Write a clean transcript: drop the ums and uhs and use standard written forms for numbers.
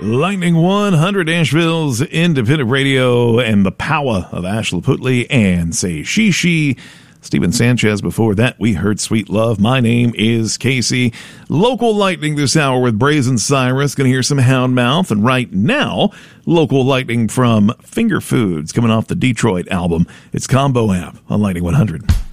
Lightning 100, Asheville's independent radio, and the power of Ashla Putley and Say She. Steven Sanchez. Before that, we heard Sweet Love. My name is Casey. Local Lightning this hour with Brazen Cyrus. Going to hear some Houndmouth. And right now, local Lightning from Finger Foods coming off the Detroit album. It's Combo App on Lightning 100.